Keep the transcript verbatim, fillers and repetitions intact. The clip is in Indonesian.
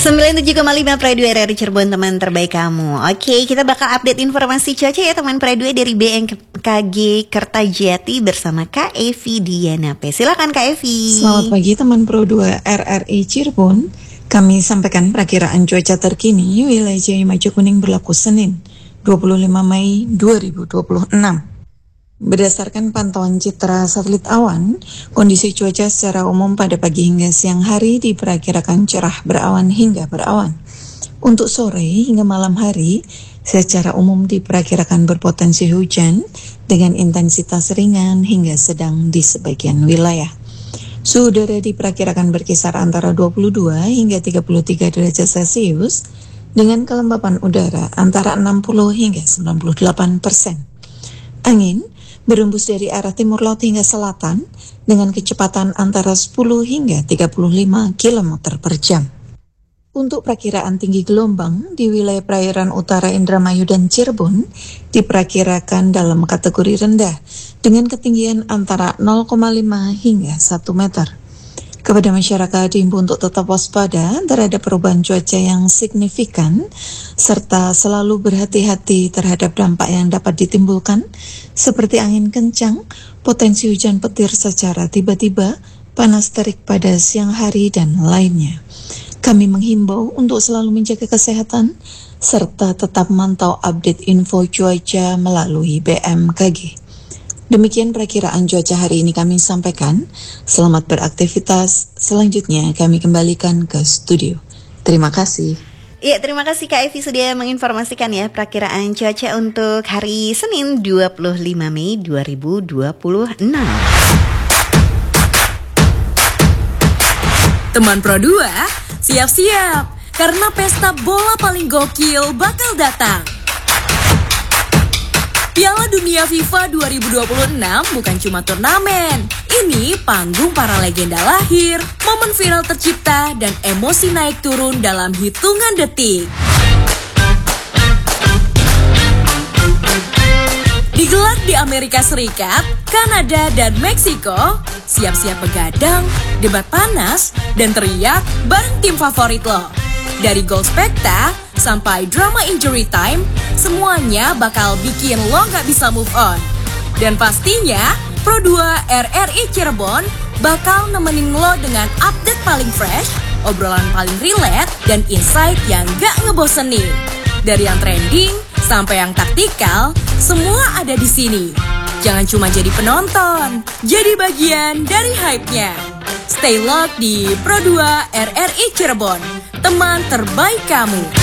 sembilan puluh tujuh koma lima Pro dua R R I Cirebon, teman terbaik kamu. Oke, kita bakal update informasi cuaca ya teman Pro dua dari B M K G Kertajati bersama Kak Evi Dianape. Silakan Kak Evi. Selamat pagi teman Pro dua R R I Cirebon. Kami sampaikan perakiraan cuaca terkini wilayah Jaya Majo Kuning berlaku Senin dua puluh lima Mei dua ribu dua puluh enam. Berdasarkan pantauan citra satelit awan, kondisi cuaca secara umum pada pagi hingga siang hari diperkirakan cerah berawan hingga berawan. Untuk sore hingga malam hari, secara umum diperkirakan berpotensi hujan dengan intensitas ringan hingga sedang di sebagian wilayah. Suhu udara diperkirakan berkisar antara dua puluh dua hingga tiga puluh tiga derajat Celcius dengan kelembapan udara antara enam puluh hingga sembilan puluh delapan persen. Angin berembus dari arah timur laut hingga selatan dengan kecepatan antara sepuluh hingga tiga puluh lima kilometer per jam. Untuk perkiraan tinggi gelombang di wilayah perairan utara Indramayu dan Cirebon diperkirakan dalam kategori rendah dengan ketinggian antara nol koma lima hingga satu meter. Kepada masyarakat diimbau untuk tetap waspada terhadap perubahan cuaca yang signifikan serta selalu berhati-hati terhadap dampak yang dapat ditimbulkan seperti angin kencang, potensi hujan petir secara tiba-tiba, panas terik pada siang hari dan lainnya. Kami menghimbau untuk selalu menjaga kesehatan serta tetap mantau update info cuaca melalui B M K G. Demikian perakiraan cuaca hari ini kami sampaikan. Selamat beraktivitas. Selanjutnya kami kembalikan ke studio. Terima kasih. Ya, terima kasih Kak Evi sudah menginformasikan ya perakiraan cuaca untuk hari Senin dua puluh lima Mei dua ribu dua puluh enam. Teman Pro dua, siap-siap karena pesta bola paling gokil bakal datang. Piala Dunia FIFA dua ribu dua puluh enam bukan cuma turnamen. Ini panggung para legenda lahir, momen viral tercipta, dan emosi naik turun dalam hitungan detik. Digelar di Amerika Serikat, Kanada, dan Meksiko, siap-siap begadang, debat panas, dan teriak bareng tim favorit lo. Dari gol spekta sampai drama injury time, semuanya bakal bikin lo gak bisa move on. Dan pastinya, Pro dua R R I Cirebon bakal nemenin lo dengan update paling fresh, obrolan paling relate, dan insight yang gak ngebosenin. Dari yang trending sampai yang taktikal, semua ada di sini. Jangan cuma jadi penonton, jadi bagian dari hype-nya. Stay locked di Pro dua R R I Cirebon, teman terbaik kamu.